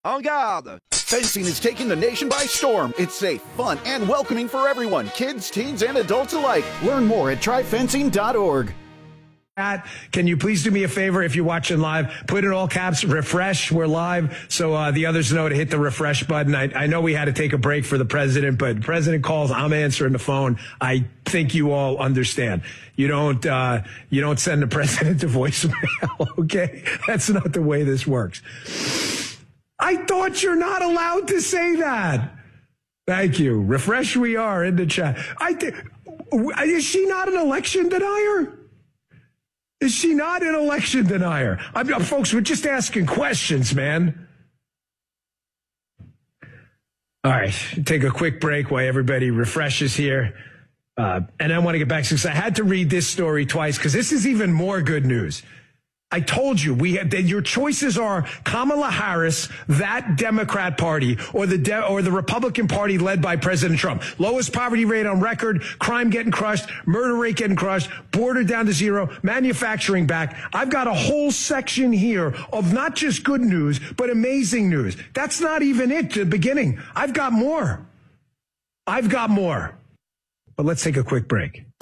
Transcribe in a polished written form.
En garde! Fencing is taking the nation by storm. It's safe, fun, and welcoming for everyone, kids, teens, and adults alike. Learn more at tryfencing.org. Can you please do me a favor if you're watching live? Put in all caps, refresh. We're live, so the others know to hit the refresh button. I know we had to take a break for the president, but president calls, I'm answering the phone. I think you all understand. You don't send the president to voicemail, okay? That's not the way this works. I thought you're not allowed to say that. Thank you. Refresh we are in the chat. Is she not an election denier? Is she not an election denier? Folks, we're just asking questions, man. All right, take a quick break while everybody refreshes here. And I want to get back to this. I had to read this story twice because this is even more good news. I told you your choices are Kamala Harris, that Democrat Party, or the Republican Party led by President Trump. Lowest poverty rate on record, crime getting crushed, murder rate getting crushed, border down to zero, manufacturing back. I've got a whole section here of not just good news, but amazing news. That's not even it, the beginning. I've got more. But let's take a quick break.